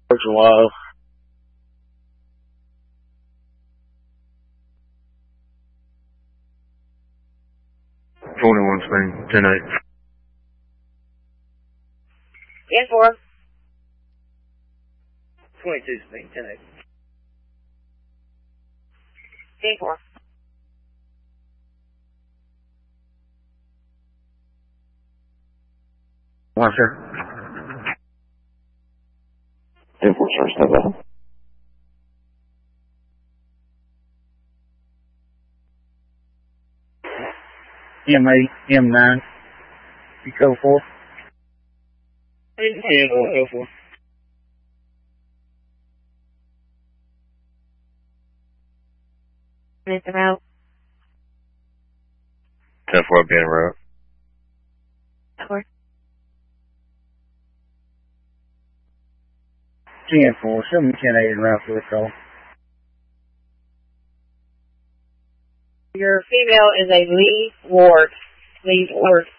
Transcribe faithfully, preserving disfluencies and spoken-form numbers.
July. twenty-one Spain, ten eight. ten four. twenty-two Spain, ten eight. ten four. One, sir. ten four, sir, step up. M eight, M nine, Eco four. ten four, Echo four. Mister Route. ten four, being route. Four. ten four, seven ten eight in route for the call. Your female is a Lee Ward. Lee Ward.